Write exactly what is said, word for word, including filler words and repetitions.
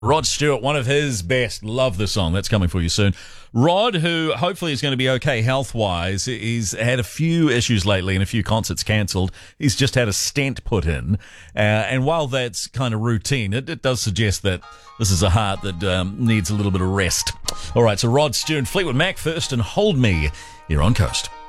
Rod Stewart, one of his best. Love the song. That's coming for you soon. Rod, who hopefully is going to be okay health-wise, he's had a few issues lately and a few concerts cancelled. He's just had a stent put in. Uh, and while that's kind of routine, it, it does suggest that this is a heart that um, needs a little bit of rest. All right, so Rod Stewart, Fleetwood Mac first, and Hold Me here on Coast.